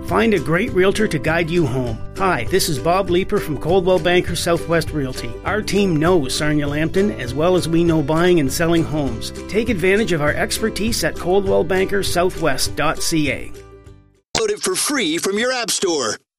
Find a great realtor to guide you home. Hi, this is Bob Leeper from Coldwell Banker Southwest Realty. Our team knows Sarnia Lambton as well as we know buying and selling homes. Take advantage of our expertise at coldwellbankersouthwest.ca. Download it for free from your app store.